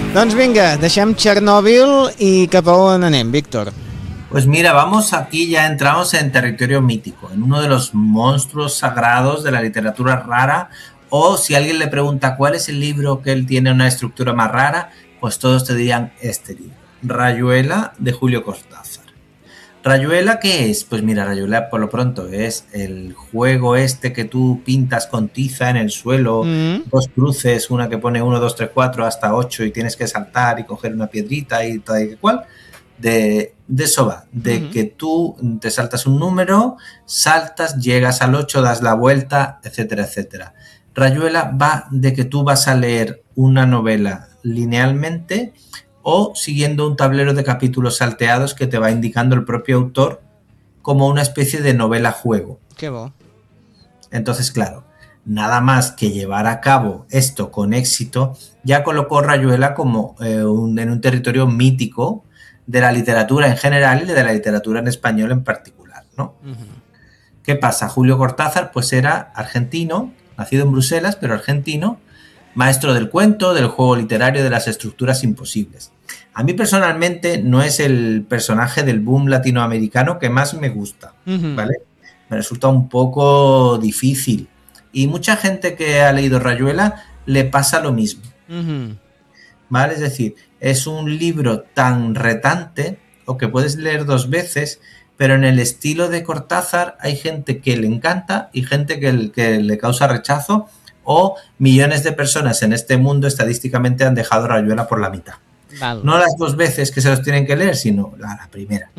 Doncs vinga, deixem Chernobyl y cap a on anem, Víctor? Pues mira, vamos aquí, ya entramos en territorio mítico, en uno de los monstruos sagrados de la literatura rara, o si alguien le pregunta cuál es el libro que él tiene una estructura más rara, pues todos te dirían este libro, Rayuela, de Julio Cortázar. ¿Rayuela qué es? Pues mira, Rayuela por lo pronto es el juego este que tú pintas con tiza en el suelo, dos cruces, una que pone 1, 2, 3, 4 hasta 8 y tienes que saltar y coger una piedrita y tal y cual. De eso va, de que tú te saltas un número, saltas, llegas al 8, das la vuelta, etcétera, etcétera. Rayuela va de que tú vas a leer una novela linealmente o siguiendo un tablero de capítulos salteados que te va indicando el propio autor como una especie de novela juego. Qué bo. Entonces, claro, nada más que llevar a cabo esto con éxito, ya colocó Rayuela como en un territorio mítico de la literatura en general y de la literatura en español en particular, ¿no? ¿Qué pasa? Julio Cortázar pues era argentino, nacido en Bruselas, pero argentino, maestro del cuento, del juego literario, de las estructuras imposibles. A mí personalmente no es el personaje del boom latinoamericano que más me gusta, ¿vale? Me resulta un poco difícil. Y mucha gente que ha leído Rayuela le pasa lo mismo. ¿Vale? Es decir, es un libro tan retante o que puedes leer 2 veces, pero en el estilo de Cortázar hay gente que le encanta y gente que le causa rechazo, o millones de personas en este mundo estadísticamente han dejado Rayuela por la mitad. Val. No las 2 veces que se los tienen que leer, sino la primera.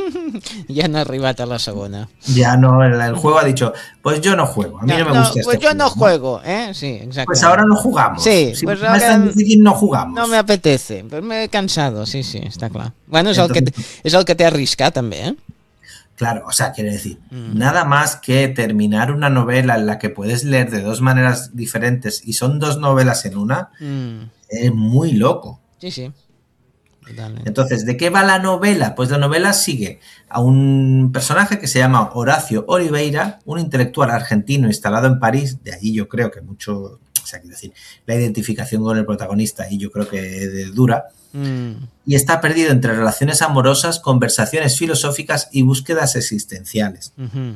Ja han arribat a la segona. Ya no, el juego ha dicho, pues yo no juego, a mí no me gusta pues este yo no juego, juego, ¿eh? Sí, exacto. Pues ahora no jugamos. Sí, si pues no ahora es tan difícil, no jugamos. no me apetece, pues me he cansado, sí, està clar. Bueno, és Entonces, el que té arriscat, també, ¿eh? Claro, o sea, quiere decir, nada más que terminar una novela en la que puedes leer de 2 maneras diferentes y son 2 novelas en una, es muy loco. Sí, sí. Totalmente. Entonces, ¿de qué va la novela? Pues la novela sigue a un personaje que se llama Horacio Oliveira, un intelectual argentino instalado en París, de allí yo creo que mucho, o sea, quiero decir, la identificación con el protagonista ahí yo creo que es dura, y está perdido entre relaciones amorosas, conversaciones filosóficas y búsquedas existenciales.